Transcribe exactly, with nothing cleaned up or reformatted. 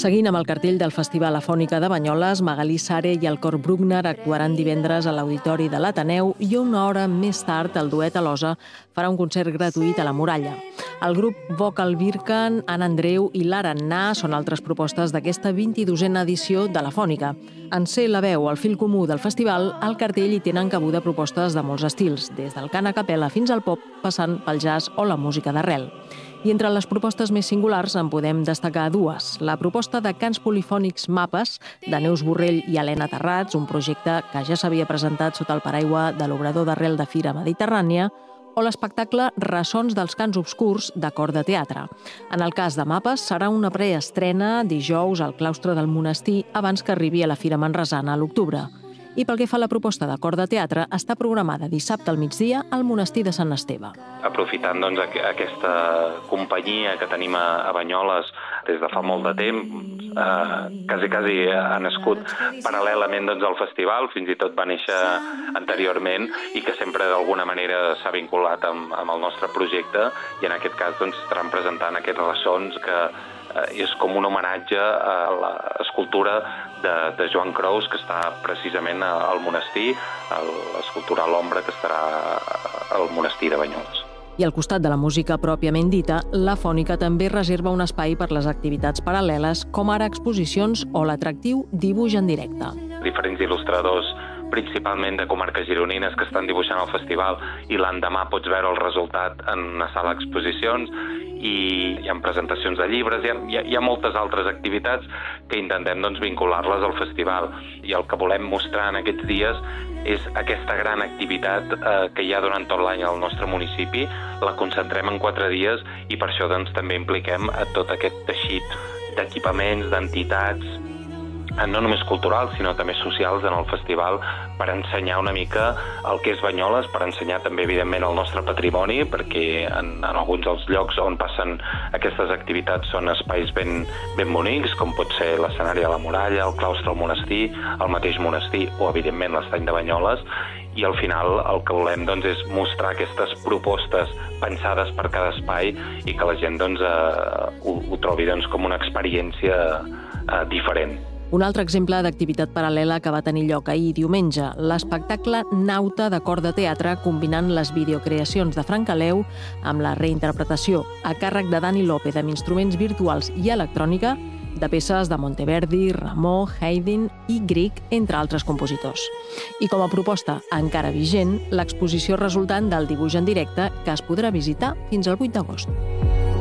Seguint amb el cartell del Festival Afònica de Banyoles, Magalí Sare i el Cor Bruckner actuaran divendres a l'Auditori de l'Ateneu i una hora més tard el duet Alosa farà un concert gratuït a la Muralla. El grup Vocal Birkan, Anna Andreu i Lara Anna són altres propostes d'aquesta vint-i-dosena edició de l'Afònica. En ser la veu al fil comú del festival, al cartell hi tenen cabuda propostes de molts estils, des del cant a capella fins al pop, passant pel jazz o la música d'arrel. I entre les propostes més singulars en podem destacar dues. La proposta de cants polifònics Mapes, de Neus Borrell i Helena Terrats, un projecte que ja s'havia presentat sota el paraigua de l'obrador d'arrel de Fira Mediterrània, o l'espectacle Ressons dels cants obscurs de Cor de Teatre. En el cas de Mapes, serà una preestrena dijous al claustre del monestir abans que arribi a la Fira Manresana a l'octubre. I pel que fa a la proposta de Cor de Teatre, està programada dissabte al migdia al monestir de Sant Esteve. Aprofitant doncs, aquesta companyia que tenim a Banyoles des de fa molt de temps, eh, quasi, quasi ha nascut paral·lelament doncs, al festival, fins i tot va néixer anteriorment i que sempre d'alguna manera s'ha vinculat amb, amb el nostre projecte i en aquest cas doncs, estaran presentant aquests ressons que és com un homenatge a l'escultura de, de Joan Crous, que està precisament al monestir, l'escultura a l'ombra que estarà al monestir de Banyoles. I al costat de la música pròpiament dita, l'Afònica també reserva un espai per les activitats paral·leles, com ara exposicions o l'atractiu dibuix en directe. Diferents il·lustradors, principalment de comarques gironines, que estan dibuixant al festival i l'endemà pots veure el resultat en una sala d'exposicions i hi ha presentacions de llibres, hi ha, hi ha moltes altres activitats que intentem doncs, vincular-les al festival. I el que volem mostrar en aquests dies és aquesta gran activitat eh, que hi ha durant tot l'any al nostre municipi, la concentrem en quatre dies i per això doncs, també impliquem a tot aquest teixit d'equipaments, d'entitats, no només culturals, sinó també socials en el festival, per ensenyar una mica el que és Banyoles, per ensenyar també, evidentment, el nostre patrimoni, perquè en, en alguns dels llocs on passen aquestes activitats són espais ben, ben bonics, com pot ser l'escenari a la Muralla, el claustre al monestir, el mateix monestir o, evidentment, l'estany de Banyoles, i al final el que volem doncs, és mostrar aquestes propostes pensades per cada espai i que la gent doncs, eh, ho, ho trobi doncs, com una experiència eh, diferent. Un altre exemple d'activitat paral·lela que va tenir lloc ahir diumenge, l'espectacle Nauta de Cor de Teatre, combinant les videocreacions de Frank Aleu amb la reinterpretació a càrrec de Dani López amb instruments virtuals i electrònica de peces de Monteverdi, Rameau, Haydn i Grieg, entre altres compositors. I com a proposta encara vigent, l'exposició resultant del dibuix en directe que es podrà visitar fins al vuit d'agost.